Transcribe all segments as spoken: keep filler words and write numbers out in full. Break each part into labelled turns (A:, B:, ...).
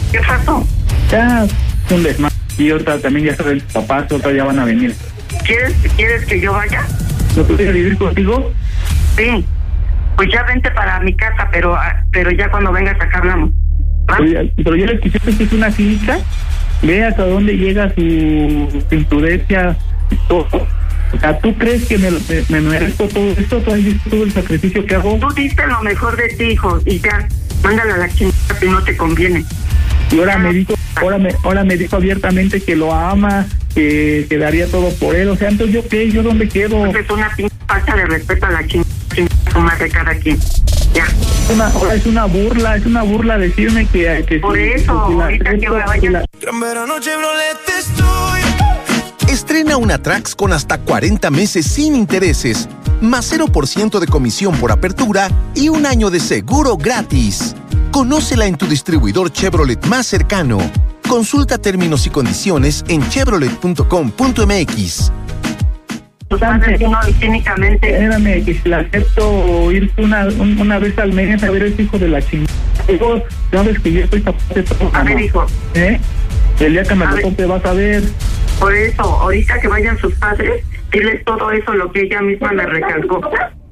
A: ¿Qué pasó?
B: Ya, un desmadre. Y ahorita también ya saben, tus papás, otra ya van a venir.
A: ¿Quieres, ¿Quieres que yo vaya?
B: ¿No puedes vivir contigo?
A: Sí. Pues ya vente para mi casa, pero pero ya cuando vengas acá hablamos. ¿Va?
B: Pero, pero yo les quisiera que es una clínica. Ve hasta dónde llega su imprudencia, todo. O sea, ¿tú crees que me, me, me merezco todo esto? ¿Tú has visto todo el sacrificio que hago?
A: Tú diste lo mejor de ti, hijo, y ya, mándala a la chingada si no te conviene.
B: Y ahora me dijo, ahora me, ahora me dijo abiertamente que lo ama, que, que daría todo por él. O sea, entonces ¿yo qué? ¿Yo dónde quedo?
A: Es una pinche falta de respeto a la chingada, chingada de cada quien. Ya.
B: Una, ahora es una burla, es una burla decirme que... que
A: por
B: si,
A: eso,
B: que si
A: ahorita que vaya...
C: La... Gran verano Chevrolet estoy...
D: Estrena una Trax con hasta cuarenta meses sin intereses, más cero por ciento de comisión por apertura y un año de seguro gratis. Conócela en tu distribuidor Chevrolet más cercano. Consulta términos y condiciones en chevrolet punto com punto m x.
A: Tus padres no higiénicamente.
B: Espérame, que si la acepto irte una, una vez al mes a ver el hijo de la chingada. Digo, sabes que yo estoy capaz de todo.
A: A ver, hijo.
B: ¿Eh? El día que me lo compre vas a ver.
A: Por eso, ahorita que vayan sus padres, diles todo eso, lo que ella misma me recalcó.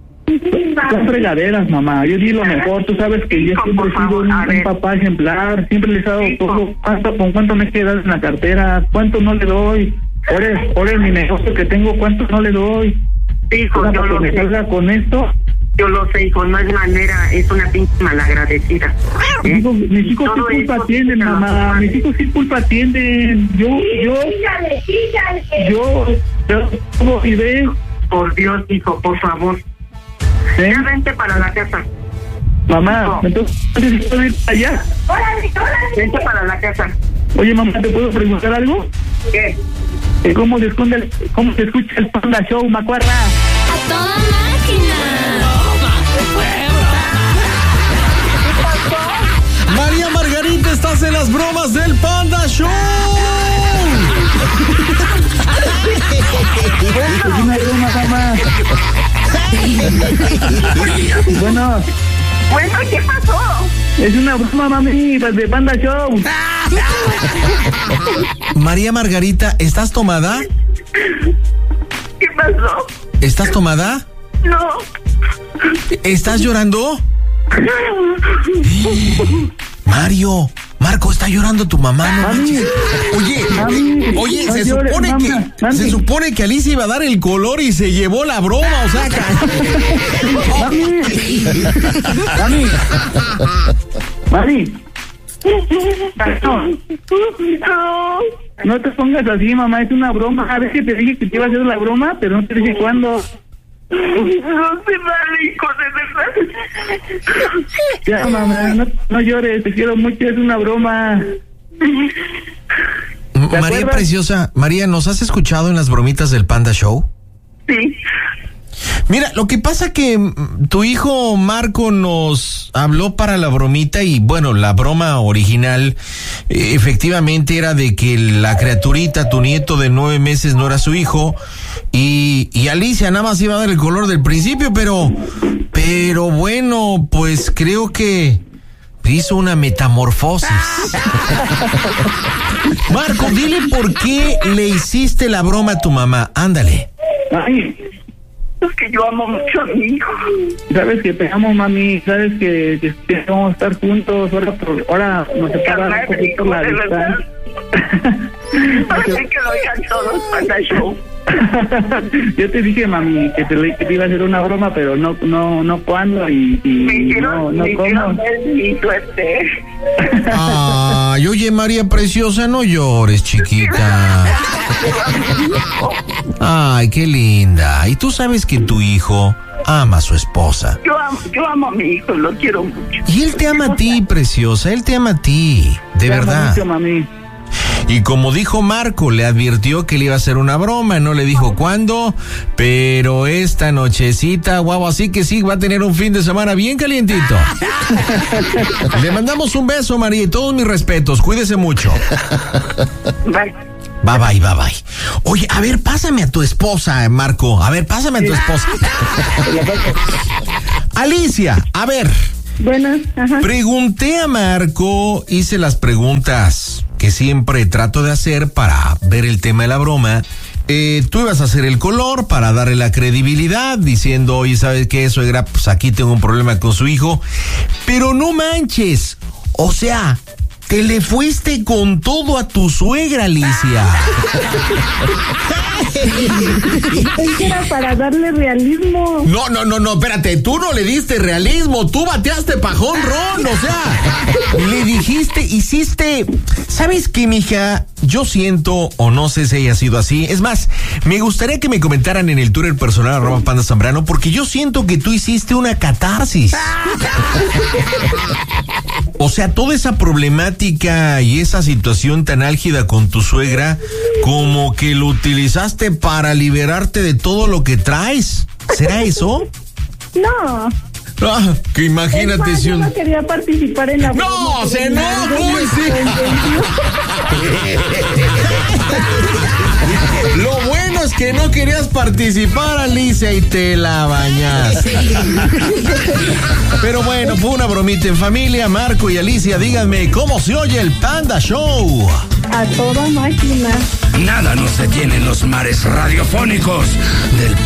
B: Son fregaderas, mamá. Yo di lo mejor. Tú sabes que yo siempre he sido un, un papá ejemplar. Siempre les he dado todo. ¿Cuánto, ¿Con cuánto me quedas en la cartera? ¿Cuánto no le doy? Ahora, ahora en mi negocio que tengo, ¿cuánto no le doy?
A: Hijo,
B: ¿Para
A: yo
B: que
A: lo
B: me
A: sé.
B: salga con esto?
A: Yo lo sé, hijo, no es manera, es una pinche malagradecida. ¿Eh?
B: Digo, mis hijos sí culpa tienen, mamá. Mis hijos sí culpa tienen. Yo, yo,
E: Dígale, dígale.
B: yo, yo, ¿cómo vive?
A: Por Dios, hijo, por favor.
B: ¿Eh?
A: Ya vente para la casa.
B: Mamá,
A: No.
B: entonces, ¿puedo ir allá?
E: Órale, órale.
A: Vente para la casa.
B: Oye, mamá, ¿te puedo preguntar algo?
A: ¿Qué?
B: Eh, ¿Cómo se esconde el, cómo se escucha el Panda Show, Macuarra?
F: ¡A toda máquina!
C: María Margarita, estás en las bromas del Panda Show.
B: Es una broma, mamá. Bueno,
A: Bueno, ¿qué pasó?
B: es una broma, mami, de Panda Show.
C: María Margarita, ¿estás tomada?
A: ¿Qué pasó?
C: ¿Estás tomada?
A: No.
C: ¿Estás llorando? Mario, Marco, está llorando tu mamá, no
B: Mami.
C: manches. Oye,
B: Mami,
C: oye,
B: no
C: se
B: llores,
C: supone
B: mamá,
C: que
B: mami.
C: se supone que Alicia iba a dar el color y se llevó la broma, o sea,
B: Mami. Mami. Mami. No, no te pongas así, mamá, es una broma. A ver que te dije que te iba a hacer la broma, pero no te dije cuándo.
A: No se vale, hijo, de verdad.
B: Ya, mamá, no, no llores, te quiero mucho, es una broma.
C: María
B: acuerdas?
C: preciosa, María, ¿nos has escuchado en las bromitas del Panda Show?
A: Sí.
C: Mira, lo que pasa que mm, tu hijo Marco nos habló para la bromita y bueno, la broma original eh, efectivamente era de que la criaturita, tu nieto de nueve meses no era su hijo y, y Alicia nada más iba a dar el color del principio, pero, pero bueno, pues creo que hizo una metamorfosis. Marco, dile por qué le hiciste la broma a tu mamá, ándale.
B: Ay,
A: Es que yo amo mucho a mi hijo.
B: sabes que te amo, mami, sabes que, que, que vamos a estar juntos, ahora, por, ahora nos separa un poquito la
A: de verdad.
B: distancia.
A: Parece que lo oigan todos Panda Show.
B: Yo te dije, mami, que te, que te iba a hacer una broma, pero no no no cuándo y, y
A: Me hicieron,
B: no, no
A: me
B: cómo.
A: hicieron ver mi suerte.
C: Ay, oye, María preciosa, no llores, chiquita. Ay, qué linda. Y tú sabes que tu hijo ama a su esposa.
A: Yo amo, yo amo a mi hijo, lo quiero mucho.
C: Y él te ama a ti, preciosa, él te ama a ti, de
B: Te amo
C: verdad.
B: mucho, mami.
C: Y como dijo Marco, le advirtió que le iba a hacer una broma, no le dijo cuándo, pero esta nochecita, guau, así que sí, va a tener un fin de semana bien calientito. Le mandamos un beso, María, y todos mis respetos, cuídese mucho.
A: Bye.
C: Bye, bye, bye, bye. Oye, a ver, pásame a tu esposa, Marco, a ver, pásame a tu esposa. Alicia, a ver,
G: Buenas, ajá.
C: Pregunté a Marco, hice las preguntas que siempre trato de hacer para ver el tema de la broma. Eh, tú ibas a hacer el color para darle la credibilidad, diciendo, oye, ¿sabes qué, suegra? Pues aquí tengo un problema con su hijo. Pero no manches, o sea, te le fuiste con todo a tu suegra, Alicia.
G: Es que era para darle realismo.
C: No, no, no, no, espérate, tú no le diste realismo, tú bateaste pajón ron, o sea, le dijiste, hiciste, ¿sabes qué, mija? Yo siento, o no sé si haya sido así, es más, me gustaría que me comentaran en el Twitter personal arroba Panda Zambrano, porque yo siento que tú hiciste una catarsis. O sea, toda esa problemática y esa situación tan álgida con tu suegra, como que lo utilizaste para liberarte de todo lo que traes. ¿Será eso?
G: No.
C: Ah, que imagínate
G: es más,
C: si
G: yo
C: un...
G: no quería participar en la broma.
C: ¡No, se no! ¡Uy, sí! Lo bueno es que no querías participar, Alicia, y te la bañaste. Pero bueno, fue una bromita en familia. Marco y Alicia, díganme, ¿cómo se oye el Panda Show?
G: A toda máquina.
H: Nada nos detiene en los mares radiofónicos del